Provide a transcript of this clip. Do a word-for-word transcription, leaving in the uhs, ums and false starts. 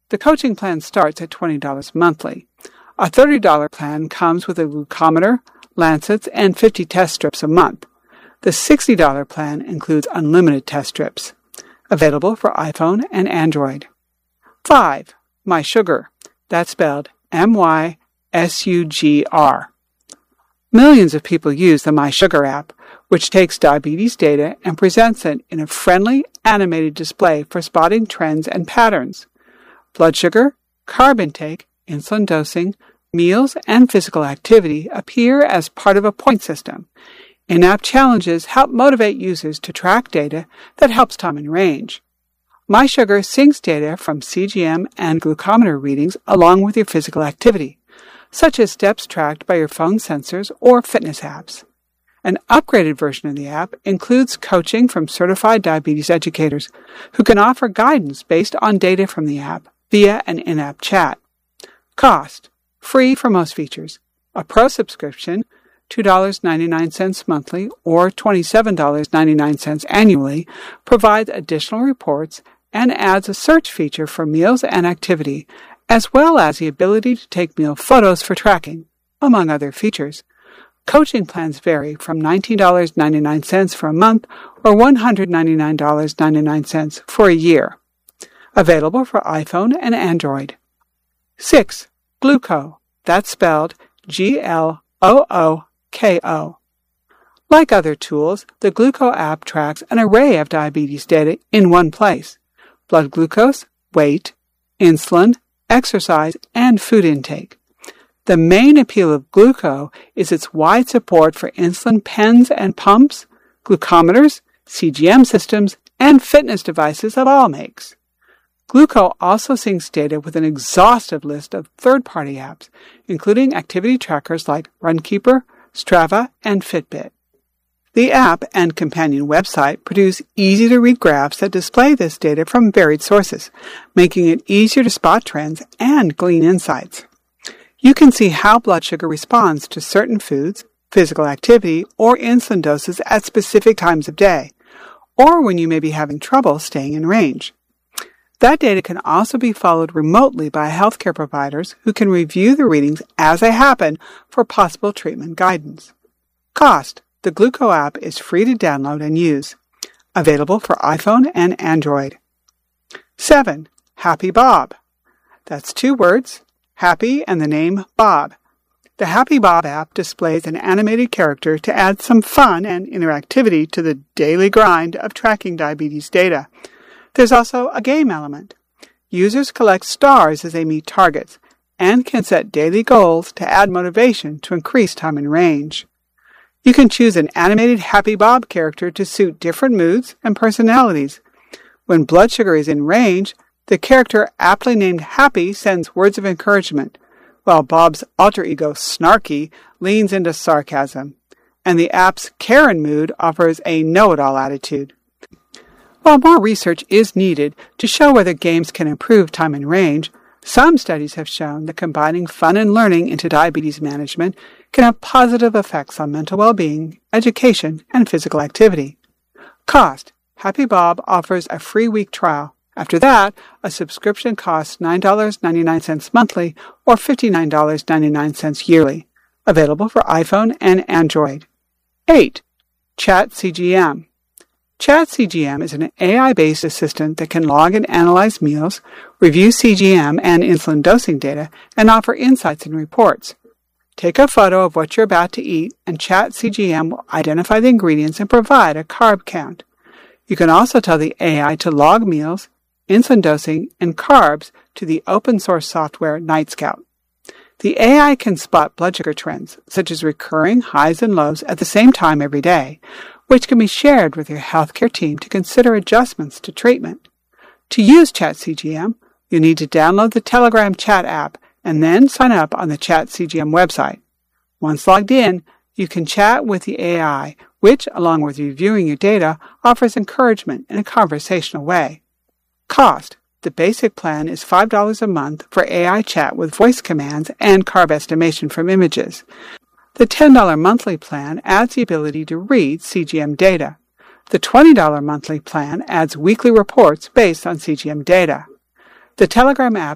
The coaching plan starts at twenty dollars monthly. A thirty dollars plan comes with a glucometer, lancets, and fifty test strips a month. The sixty dollars plan includes unlimited test strips. Available for iPhone and Android. five. MySugr. That's spelled M Y S U G R. Millions of people use the MySugr app, which takes diabetes data and presents it in a friendly, animated display for spotting trends and patterns. Blood sugar, carb intake, insulin dosing, meals, and physical activity appear as part of a point system. In-app challenges help motivate users to track data that helps time in range. MySugr syncs data from C G M and glucometer readings along with your physical activity, such as steps tracked by your phone sensors or fitness apps. An upgraded version of the app includes coaching from certified diabetes educators who can offer guidance based on data from the app via an in-app chat. Cost: free for most features. A Pro subscription, two dollars and ninety-nine cents monthly or twenty-seven dollars and ninety-nine cents annually, provides additional reports and adds a search feature for meals and activity, as well as the ability to take meal photos for tracking, among other features. Coaching plans vary from nineteen dollars and ninety-nine cents for a month or one hundred ninety-nine dollars and ninety-nine cents for a year. Available for iPhone and Android. six. Glooko. That's spelled G L O O K O. Like other tools, the Glooko app tracks an array of diabetes data in one place: blood glucose, weight, insulin, exercise, and food intake. The main appeal of Glooko is its wide support for insulin pens and pumps, glucometers, C G M systems, and fitness devices of all makes. Glooko also syncs data with an exhaustive list of third-party apps, including activity trackers like Runkeeper, Strava, and Fitbit. The app and companion website produce easy-to-read graphs that display this data from varied sources, making it easier to spot trends and glean insights. You can see how blood sugar responds to certain foods, physical activity, or insulin doses at specific times of day, or when you may be having trouble staying in range. That data can also be followed remotely by healthcare providers who can review the readings as they happen for possible treatment guidance. Cost: the Glooko app is free to download and use. Available for iPhone and Android. seven. Happy Bob. That's two words, Happy and the name Bob. The Happy Bob app displays an animated character to add some fun and interactivity to the daily grind of tracking diabetes data. There's also a game element. Users collect stars as they meet targets and can set daily goals to add motivation to increase time in range. You can choose an animated Happy Bob character to suit different moods and personalities. When blood sugar is in range, the character aptly named Happy sends words of encouragement, while Bob's alter ego Snarky leans into sarcasm, and the app's Karen mood offers a know-it-all attitude. While more research is needed to show whether games can improve time in range, some studies have shown that combining fun and learning into diabetes management can have positive effects on mental well-being, education, and physical activity. Cost: Happy Bob offers a free week trial. After that, a subscription costs nine dollars and ninety-nine cents monthly or fifty-nine dollars and ninety-nine cents yearly. Available for iPhone and Android. eight. Chat C G M. Chat C G M is an A I-based assistant that can log and analyze meals, review C G M and insulin dosing data, and offer insights and reports. Take a photo of what you're about to eat, and Chat C G M will identify the ingredients and provide a carb count. You can also tell the A I to log meals, insulin dosing, and carbs to the open-source software NightScout. The A I can spot blood sugar trends, such as recurring highs and lows at the same time every day, which can be shared with your healthcare team to consider adjustments to treatment. To use Chat C G M, you need to download the Telegram chat app and then sign up on the Chat C G M website. Once logged in, you can chat with the A I, which, along with reviewing your data, offers encouragement in a conversational way. Cost: the basic plan is five dollars a month for A I chat with voice commands and carb estimation from images. The ten dollars monthly plan adds the ability to read C G M data. The twenty dollars monthly plan adds weekly reports based on C G M data. The Telegram app